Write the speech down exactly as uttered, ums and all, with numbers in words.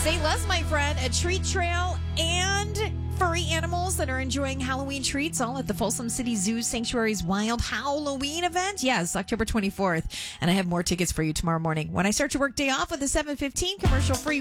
Say less, my friend. A treat trail and furry animals that are enjoying Halloween treats all at the Folsom City Zoo Sanctuary's Wild Halloween event. Yes, October twenty-fourth. And I have more tickets for you tomorrow morning when I start your work day off with a seven fifteen commercial free